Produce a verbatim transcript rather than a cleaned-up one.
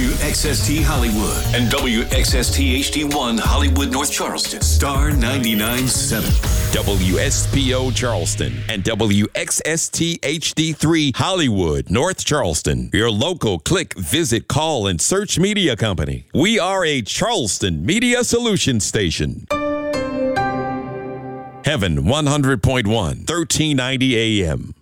W X S T Hollywood and W X S T H D one Hollywood North Charleston. Star ninety-nine point seven. W S P O Charleston and W X S T H D three Hollywood North Charleston. Your local click, visit, call, and search media company. We are a Charleston Media Solutions station. Heaven one hundred point one, thirteen ninety A M.